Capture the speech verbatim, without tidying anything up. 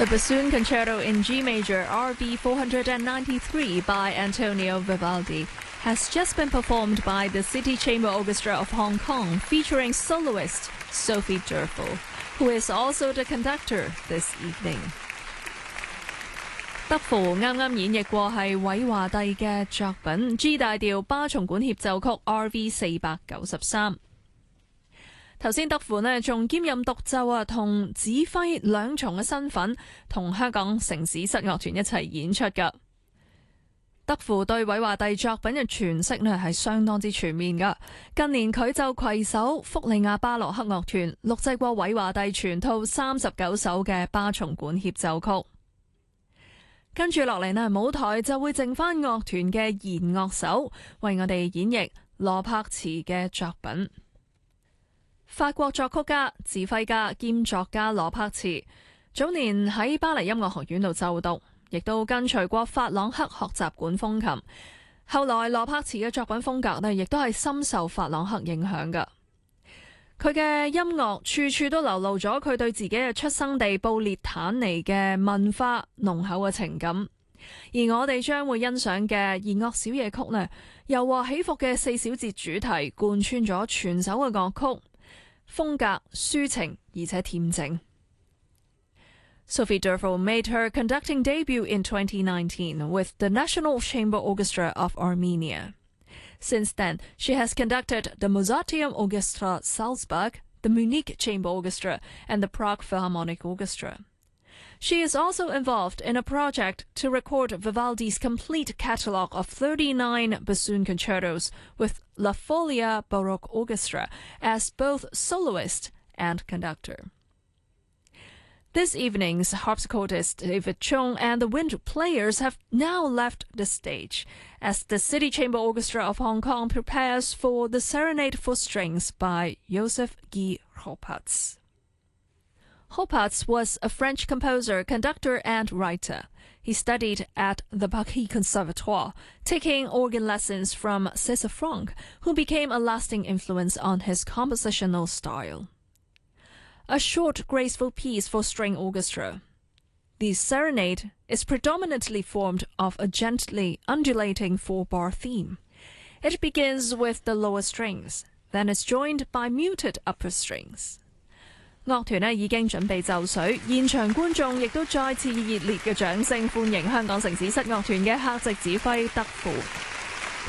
The Bassoon Concerto in G Major R B four ninety-three by Antonio Vivaldi has just been performed by the City Chamber Orchestra of Hong Kong, featuring soloist Sophie Durfel, who is also the conductor this evening. 德芙啱啱演繹過係韋華第嘅作品 G 大調巴松管協奏曲 R V 四九三。頭先德芙呢仲兼任獨奏啊同指揮兩重嘅身份，同香港城市室樂團一齊演出㗎。德芙對韋華第作品嘅詮釋呢係相當之全面㗎。近年佢就攜手福利亞巴洛克樂團錄製過韋華第全套三十九首嘅巴松管協奏曲。跟住落嚟呢，舞台就會剩返樂團嘅弦樂手為我哋演繹羅柏茨嘅作品。法國作曲家、指揮家兼作家羅柏茨早年喺巴黎音樂學院度就讀，亦都跟隨過法朗克學習管風琴。後來羅柏茨嘅作品風格呢，亦都係深受法朗克影響㗎。佢嘅音樂處處都流露咗佢對自己嘅出生地布列坦尼嘅文化濃厚嘅情感。而我哋將會欣賞嘅弦樂小夜曲呢，柔和起伏嘅四小節主題貫穿咗全首嘅樂曲，風格抒情而且恬靜。Sophie Durfel made her conducting debut in twenty nineteen with the National Chamber Orchestra of Armenia. Since then, she has conducted the Mozarteum Orchestra Salzburg, the Munich Chamber Orchestra, and the Prague Philharmonic Orchestra. She is also involved in a project to record Vivaldi's complete catalogue of thirty-nine bassoon concertos with La Folia Baroque Orchestra as both soloist and conductor. This evening's harpsichordist David Chung and the wind players have now left the stage as the City Chamber Orchestra of Hong Kong prepares for the Serenade for Strings by Joseph Guy Hopatz. Hopatz was a French composer, conductor, and writer. He studied at the Paris Conservatoire, taking organ lessons from César Franck, who became a lasting influence on his compositional style. A short, graceful piece for string orchestra. The serenade is predominantly formed of a gently undulating four-bar theme. It begins with the lower strings, then is joined by muted upper strings. 樂團呢已經準備就緒，現場觀眾亦都再次以熱烈嘅掌聲歡迎香港城市室樂團嘅客席指揮德芙。